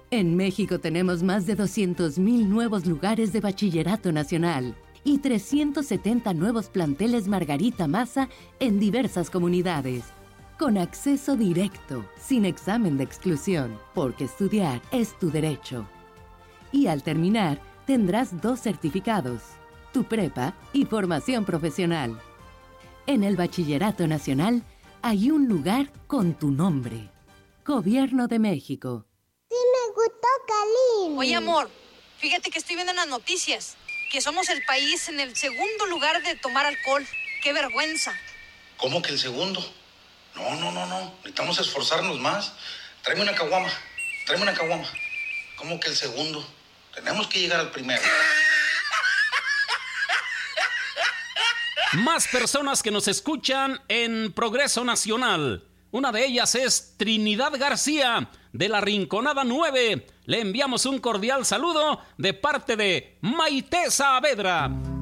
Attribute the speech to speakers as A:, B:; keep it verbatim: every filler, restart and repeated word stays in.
A: En México tenemos más de doscientos mil nuevos lugares de bachillerato nacional y trescientos setenta nuevos planteles Margarita Maza en diversas comunidades, con acceso directo, sin examen de exclusión, porque estudiar es tu derecho. Y al terminar, tendrás dos certificados, tu prepa y formación profesional. En el Bachillerato Nacional hay un lugar con tu nombre. Gobierno de México.
B: Sí me gustó, Kalin.
C: Oye, amor, fíjate que estoy viendo en las noticias que somos el país en el segundo lugar de tomar alcohol. ¡Qué vergüenza!
D: ¿Cómo que el segundo? No, no, no, no. Necesitamos esforzarnos más. Tráeme una caguama. Tráeme una caguama. ¿Cómo que el segundo? Tenemos que llegar al primero.
E: Más personas que nos escuchan en Progreso Nacional. Una de ellas es Trinidad García, de la Rinconada nueve. Le enviamos un cordial saludo de parte de Maite Saavedra.